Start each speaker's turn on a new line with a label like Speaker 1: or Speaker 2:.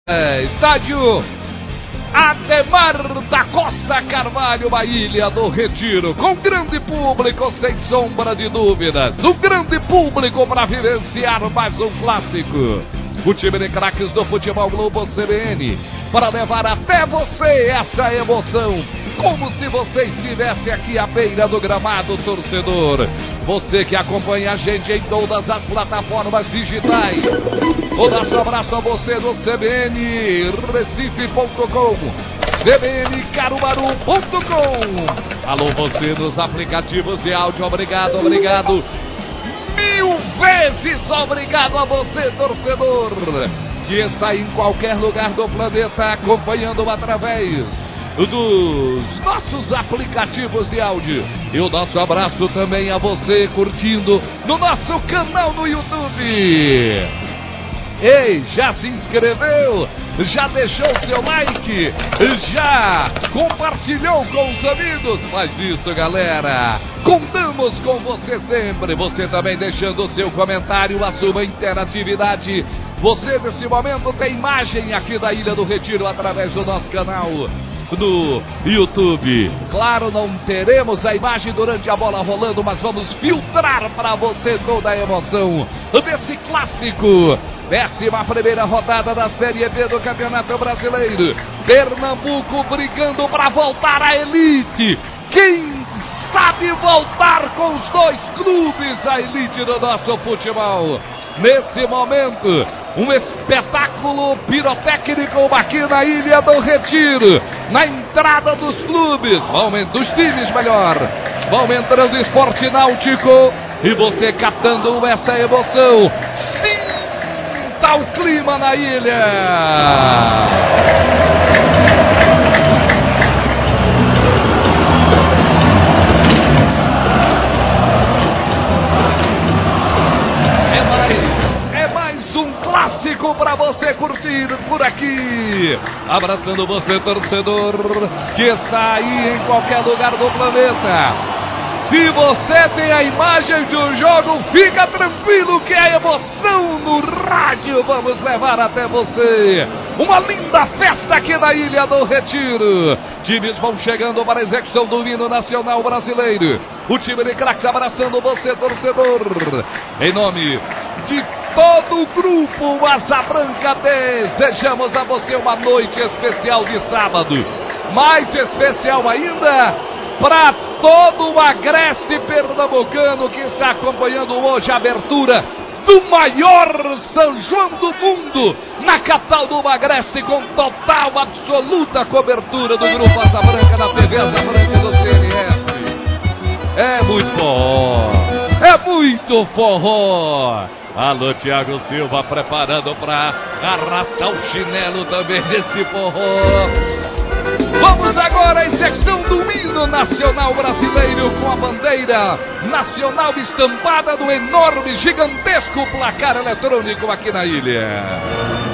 Speaker 1: Estádio Ademar da Costa Carvalho, uma ilha do Retiro, com grande público, sem sombra de dúvidas. Um grande público para vivenciar mais um clássico. O time de craques do Futebol Globo CBN, para levar até você essa emoção, como se você estivesse aqui à beira do gramado, torcedor. Você que acompanha a gente em todas as plataformas digitais. O nosso abraço a você do CBN Recife.com, cbncaruaru.com. Alô, você nos aplicativos de áudio, obrigado, obrigado. 1000 vezes obrigado a você, torcedor, que está em qualquer lugar do planeta acompanhando através dos nossos aplicativos de áudio. E o nosso abraço também a você curtindo no nosso canal no YouTube. Ei, já se inscreveu? Já deixou seu like? Já compartilhou com os amigos? Faz isso, galera. Contamos com você sempre. Você também deixando o seu comentário, a sua interatividade. Você nesse momento tem imagem aqui da Ilha do Retiro através do nosso canal do YouTube. Claro, não teremos a imagem durante a bola rolando, mas vamos filtrar para você toda a emoção desse clássico. 11ª rodada da Série B do Campeonato Brasileiro. Pernambuco brigando para voltar à elite. Quem sabe voltar com os dois clubes à elite do nosso futebol. Nesse momento, um espetáculo pirotécnico aqui na Ilha do Retiro. Na entrada dos clubes, dos times melhor. Vão entrando Esporte Náutico e você captando essa emoção. Sinta o clima na ilha. Clássico para você curtir por aqui. Abraçando você, torcedor, que está aí em qualquer lugar do planeta. Se você tem a imagem do jogo, fica tranquilo que a emoção no rádio vamos levar até você. Uma linda festa aqui na Ilha do Retiro. Times vão chegando para a execução do hino nacional brasileiro. O time de craques abraçando você, torcedor. Em nome de todo o grupo Asa Branca, desejamos a você uma noite especial de sábado. Mais especial ainda para todo o agreste pernambucano que está acompanhando hoje a abertura do maior São João do mundo, na capital do Agreste, com total, absoluta cobertura do grupo Asa Branca na TV Asa Branca do CNF. É muito forró, é muito forró. Alô, Thiago Silva preparando para arrastar o chinelo também nesse forró. Vamos agora à execução do hino nacional brasileiro, com a bandeira nacional estampada no enorme, gigantesco placar eletrônico aqui na ilha.